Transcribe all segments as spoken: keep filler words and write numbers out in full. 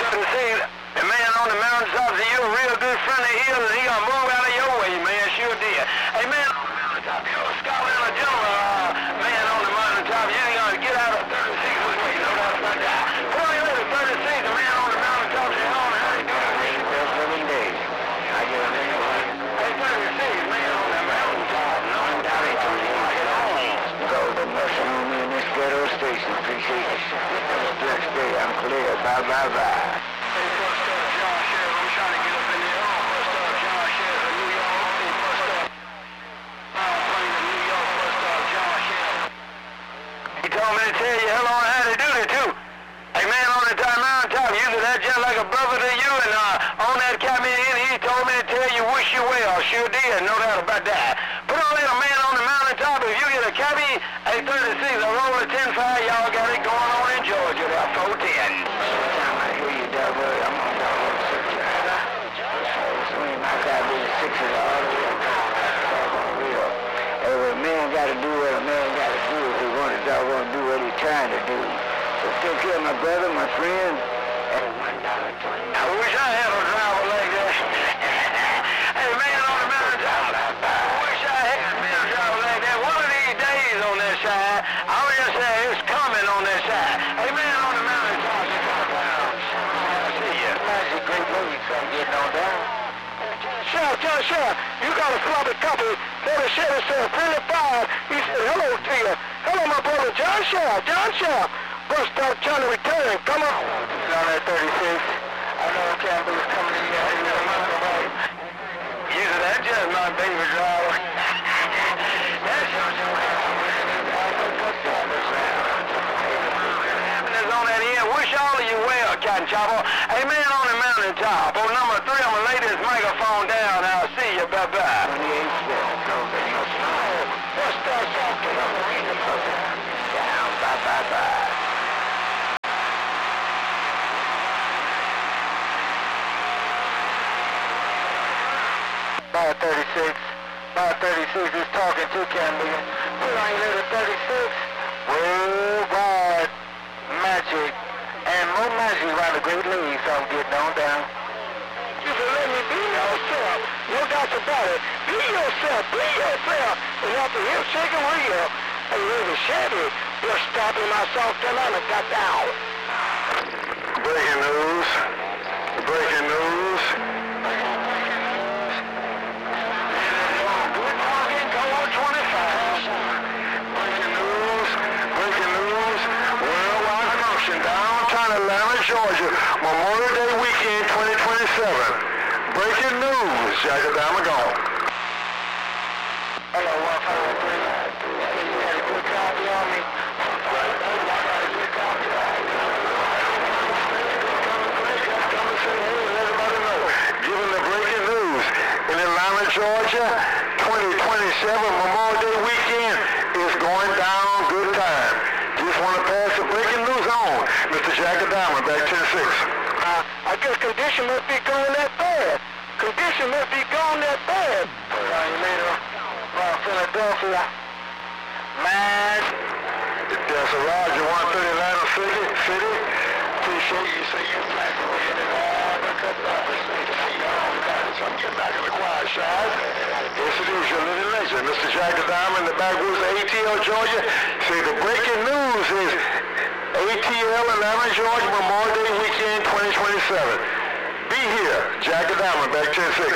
See, the man on the mountaintop, see, you're a real good friend of his, and he gonna move out of your way, man, sure did. Hey, man on the mountaintop, you're a scholar and a gentleman, uh, man on the mountaintop, you ain't gonna get out of thirty-six with me, no doubt about that. Put on your little thirty-six, the man on the mountaintop, you know, how you doing? Well, seven days. I get a man away. Hey, thirty-six, man on the mountaintop, no doubt he told you how to get home. Go to nursing home in this ghetto station, appreciate it. Next day, I'm clear, bye, bye, bye. Told me to tell you how long I had to do it too. Hey man on the top mountaintop, you that just like a brother to you, and uh, on that cabin in, he told me to tell you wish you well. Sure did, no doubt about that. Put on there, man on the mountaintop, if you get a cabby, hey thirty-six, a roll of ten five, y'all got it going on in Georgia, that four ten. I hear you, Double. I'm on Double six. Swing my guy be the sixes all the way up. Every man got to do what a man got to do if he want to doggone do what he's trying to do. So take care of my brother, my friend. I wish I had a driver like that. Hey, man on the mountaintop. I wish I had a man driver like that. One of these days on that side, I was just saying it's coming on that side. Hey, man on the mountaintop. I see you. That's a great movie, son, getting on down. Sheriff, John Sheriff, you got a sloppy copy. For the sheriff said thirty-five. He said hello to you. Hello, my brother, John Sheriff. John Sheriff. Bus stop trying to return. Come on. Down at thirty-six. I know Campbell is coming in here. You said that's just my baby driver. That's just happiness on that end. Wish all of you well, Cotton Chopper. Hey, man on the mountaintop. On number three, I'm going to lay this microphone down. I'll see you. Bye-bye. Down. Bye-bye-bye. Bar thirty-six. Bar thirty-six is talking to Camden. Put on your little thirty-six. Worldwide magic. And more magic around the Great Lakes. So I'm getting on down. You can let me be yourself. No doubt about it. Be yourself. Be yourself. And after him shaking wheel, and really shabby, you're stopping my South Carolina got down. Breaking news. Breaking news. Atlanta, Georgia, Memorial Day weekend twenty twenty-seven. Breaking news, Jack Adama gone. Hello, one five three. You had a good copy on me. Giving the breaking news in Atlanta, Georgia, twenty twenty-seven Memorial Day weekend is going down good time. Just want to pass the breaking news on. Mister Jack Adama, back ten six. Uh, I guess condition must be going that bad. Condition must be going that bad. Put on you later. From Philadelphia. Man. That's a Roger one thirty Atlanta City. City. Appreciate you. Say you're back in the I'm getting back in the quiet side. Yes, it is your living legend. Mister Jack Adama in the backwoods of A T L, Georgia. Say the breaking news is A T L Atlanta, Georgia, Memorial Day weekend twenty twenty-seven. Be here. Jack Adama, back ten six.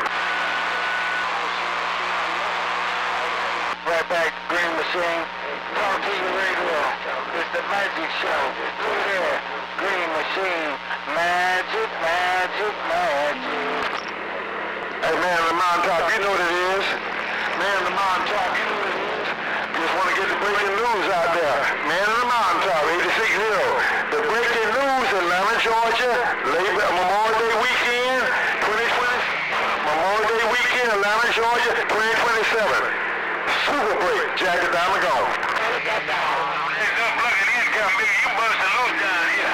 Right back to Green Machine. Talk to you radio. It's the Magic Show. Look there. Green Machine. Magic, magic, magic. Hey, man on the mountaintop, you know what it is. Man on the mountaintop, you know what it is. Just want to get the breaking news out there. Man on the mountaintop, eighty-six zero. The breaking news, Atlanta, Georgia, Labor Memorial Day weekend, twenty twenty. Memorial Day weekend, Atlanta, Georgia, twenty twenty-seven. Super break, Jack Adama gone. Hey, look at this guy, big. You busting loose down here.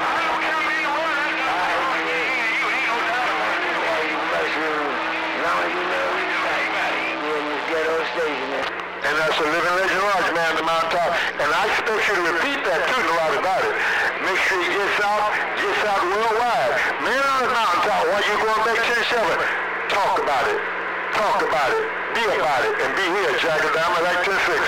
And that's a living legend lodge, man, on the mountaintop. And I expect you to repeat that too, a lot about it. Make Street, get south, get south worldwide. Man on the mountaintop, while you going back ten seven, talk about it. Talk about it. Be about it. And be here, Jack and Diamond, like ten six.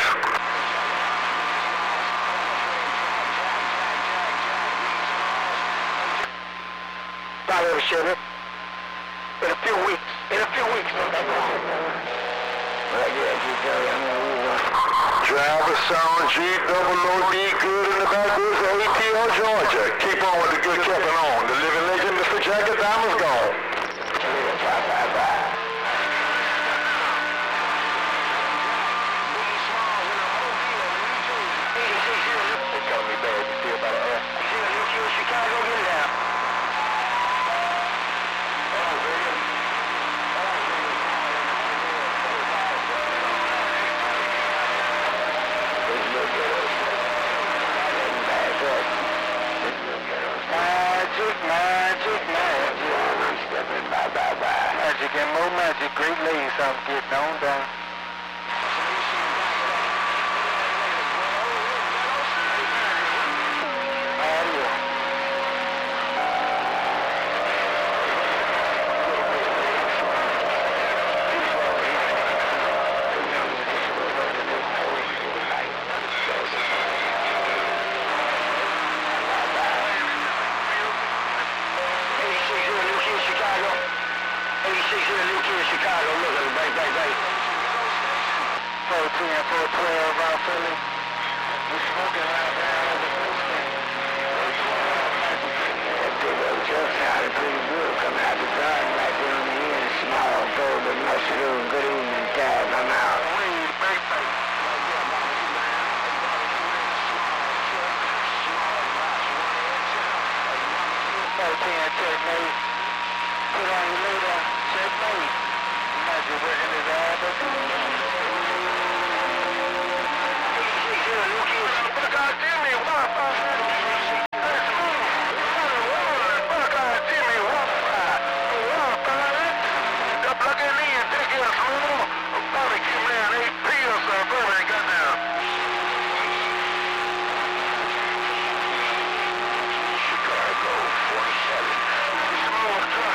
Bye, Chevy. In a few weeks. In a few weeks. Well, yeah, you tell you, I'm gonna move on. Driver sound G double O D good in the backwoods of A T L, Georgia. Keep on with the good keeping on. The living legend, Mister Jack and Diamond's gone. Bye, bye, bye. Chicago, get it out. Magic, magic, magic. I'm stepping bye, bye, bye. Magic and more magic. Great ladies, I'm getting on down. Chicago, look at it, right, right, right. four ten, four twelve, out Philly. We smoking right now at the boosting. That big old truck sounded pretty good coming out the garden right there on the end. Small, golden mushroom, good evening, Dad, I'm out. four ten, checkmate. Put on you later, checkmate. Magic working his ass up. God damn me, what? God damn me, what? The plug in and take it slow. Barbecue man, eight P or something, I got down. Chicago, forty-seven. Small truck.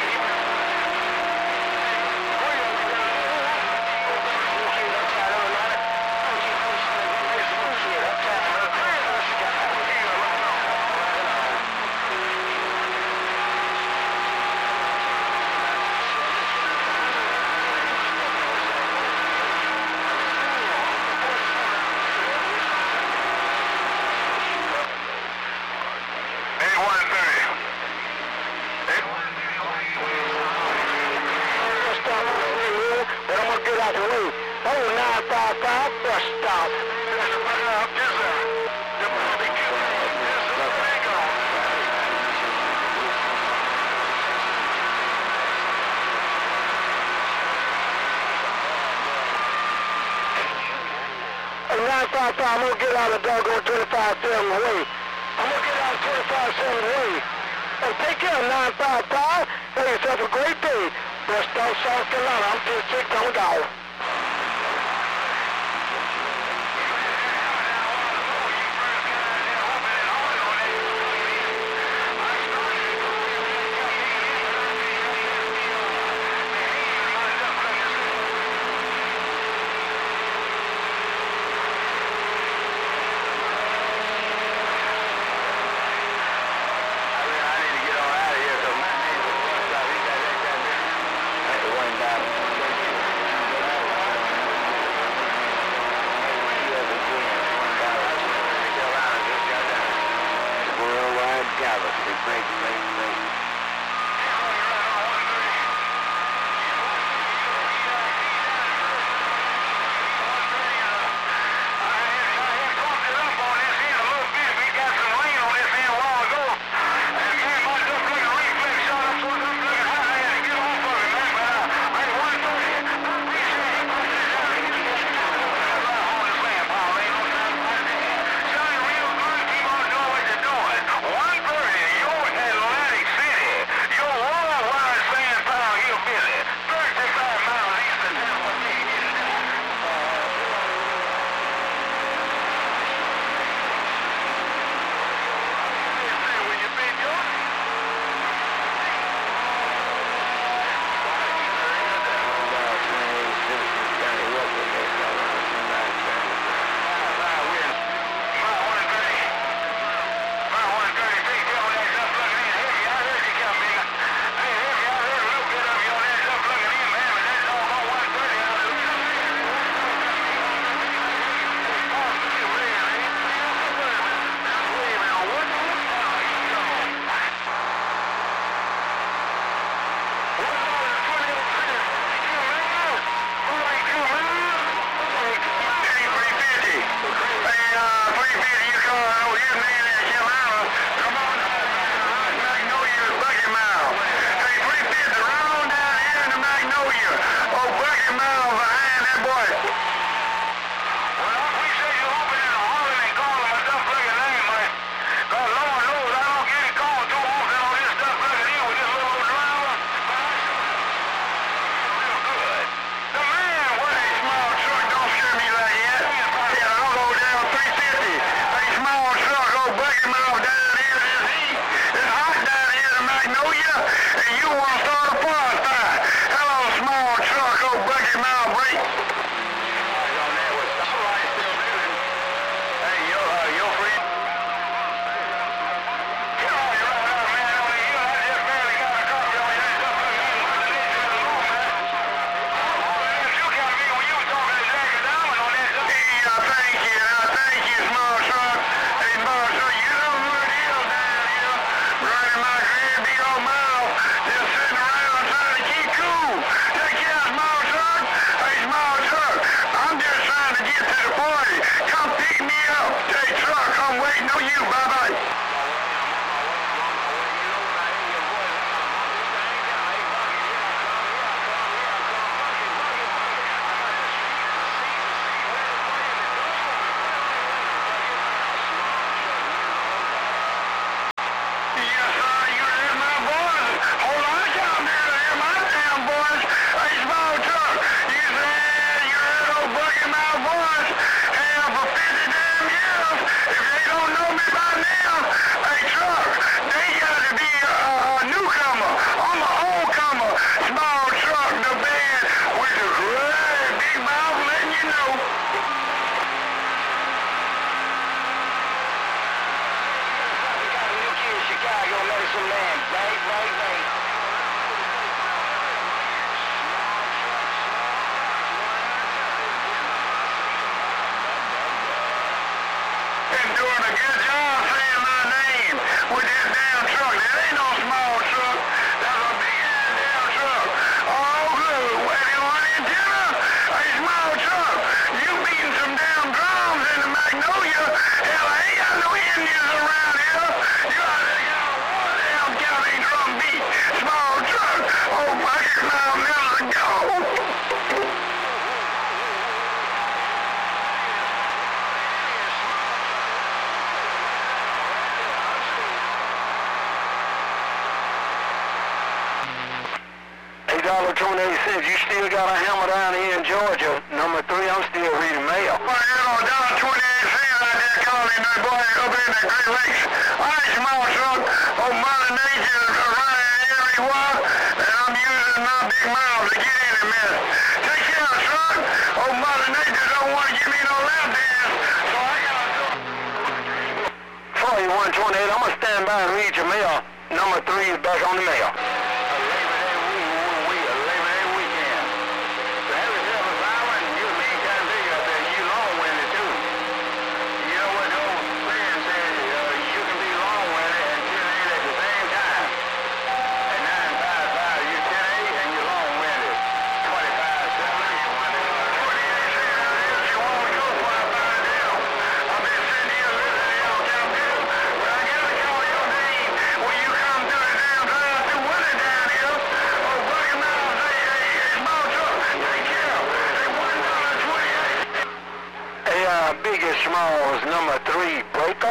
nine five five, I'm gonna get out of doggone twenty-five seven way. I'm gonna get out of twenty-five seven way. Hey, take care, nine five five. Have yourself a great day. West South Carolina, I'm ten six, I'm down. City. twenty-eight cents. You still got a hammer down here in Georgia. Number three, I'm still reading mail. Well, you know, one dollar twenty-eight cents out there calling that boy up in the Great Lakes. All right, small truck. Oh, Mother Nature is running everywhere, and I'm using my big mouth to get in it, man. Take care, son. Oh, Mother Nature don't want to give me no lap dance, so I gotta do forty-one twenty-eight, I'm going to stand by and read your mail. Number three is back on the mail. Biggest Smalls, number three, breaker.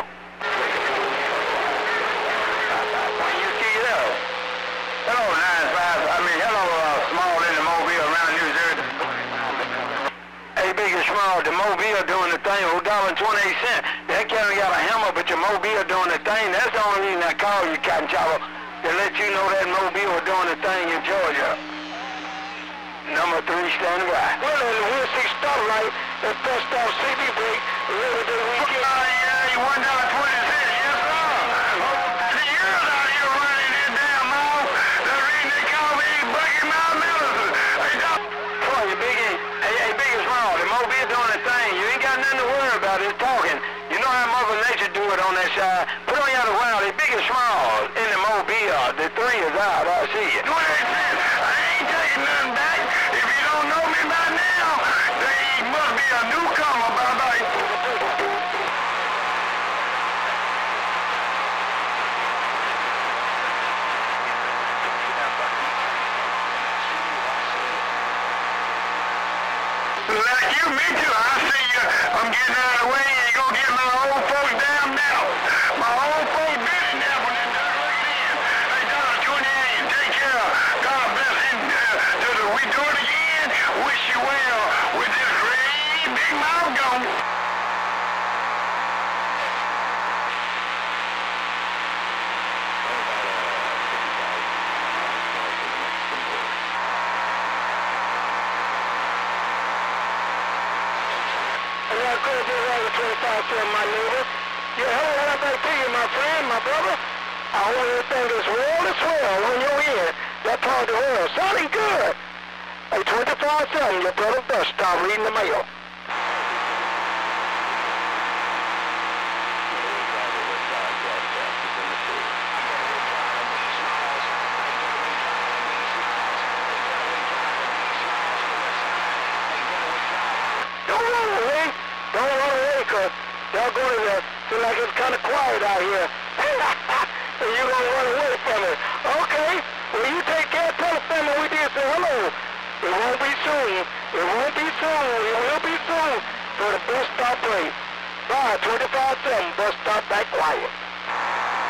When you see it up. Hello, nine five. I mean, hello, uh, Small in the Mobile around New Jersey. Hey, Biggest Small, the Mobile doing the thing, one dollar and twenty-eight cents. That cat got a hammer, but your Mobile doing the thing. That's the only reason I called you, Cotton Chopper, to let you know that Mobile was doing the thing in Georgia. Number three, standing by. Well, in the Wheel six stoplight, the first off C B break, Labor Day weekend. Oh, yeah, you one dollar twenty cents, yes, sir. Oh, the years out here running this damn mouth. The reason they call me Bucky Mouth Medicine. Hey, Doc. Oh, you Biggie. Hey, hey, Biggie Small, the Mobile doing the thing. You ain't got nothing to worry about. It's talking. You know how Mother Nature do it on that side. Put on your other round. The Biggie Small in the Mobile. The three is out. I see you. twenty-eight cents. I ain't taking nothing back. If you don't know me by now, they must be a newcomer, bye-bye. Like you, me too. I see you. I'm getting out of the way and you gonna get my old folks down now. My old folks been in there when they done looking in. Hey, one dollar twenty-eight, take care. God bless him. Uh, till we do it again, wish you well with this great big mouth gone. And I'll go to the twenty-five cent, my neighbor. Yeah, hello, right back to you, my friend, my brother. I want everything is well and swell on your end. That part of the world. Sounding good. Hey, twenty-five seven, your brother best. Stop reading the mail. Don't run away. Don't run away, cause y'all go to the, feel like it's kind of quiet out here. And you're gonna run away from it. Okay. Well, you take care. Tell the family we did say hello. It won't be soon. It won't be soon. It will be soon. For the bus stop rate. Bye, twenty-five seven, bus stop back quiet.